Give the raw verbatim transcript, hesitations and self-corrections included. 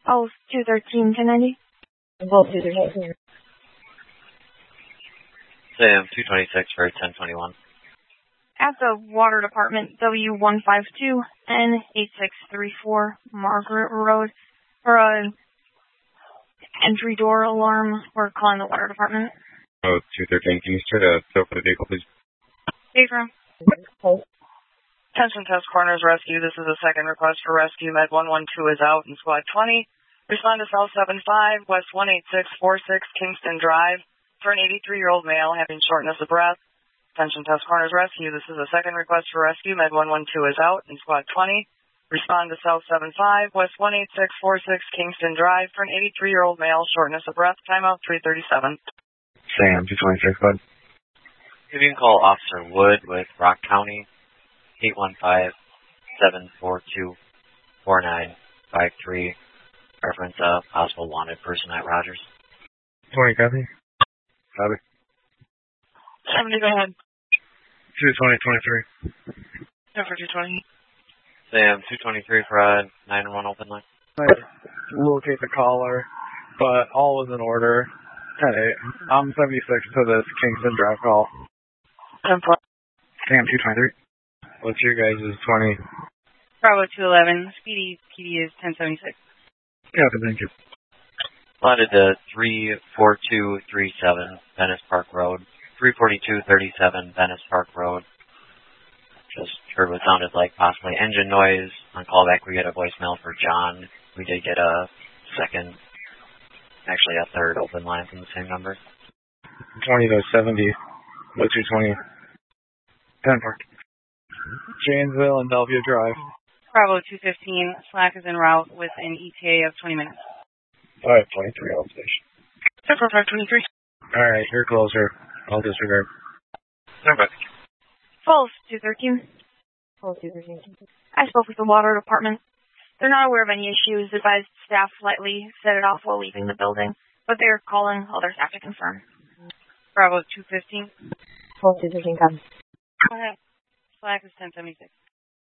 Pulse two thirteen, ten ninety. Pulse two thirteen. Sam two twenty-six for ten twenty-one. At the water department, W one five two N eight six three four Margaret Road, for a entry door alarm. We're calling the water department. Oh, two thirteen. Can you start a tow for the vehicle, please? Pedro. Attention Test Corners Rescue. This is a second request for rescue. Med one one two is out in Squad twenty. Respond to cell seven five, West one eight six four six Kingston Drive, for an eighty-three-year-old male having shortness of breath. Attention Test Corners Rescue. This is a second request for rescue. Med one one two is out in Squad twenty. Respond to cell seven five, West one eight six four six Kingston Drive, for an eighty-three-year-old male shortness of breath. Timeout three thirty-seven. Sam two twenty-six, bud. You can call Officer Wood with Rock County, eight one five, seven four two, four nine five three. Reference a possible wanted person at Rogers. twenty, copy. Copy. seventy, go ahead. two twenty, twenty-three. Go for two twenty. Sam two twenty-three for a nine one one open line. I locate the caller, but all was in order. ten eight. I'm seventy-six to this Kingston Drive call. ten four. Sam two twenty-three. What's your guys' twenty? Bravo two eleven. Speedy P D is ten seventy-six. Yeah, thank you. Plotted to three four two three seven Venice Park Road. three forty-two thirty-seven Venice Park Road. Just heard what sounded like possibly engine noise. On callback, we get a voicemail for John. We did get a second, actually a third open line from the same number. twenty to seventy. What's your twenty? ten four. Janesville and Bellevue Drive. Bravo two fifteen. Slack is en route with an E T A of twenty minutes. five twenty-three, all station. ten four five twenty-three. All right, you're closer. I'll disregard. Okay. Pulse two thirteen. Pulse two thirteen. I spoke with the water department. They're not aware of any issues. Advised staff slightly set it off while leaving the building, but they're calling other staff to confirm. Bravo two fifteen. Pulse two thirteen, copy. Go ahead. Slack is ten seventy-six.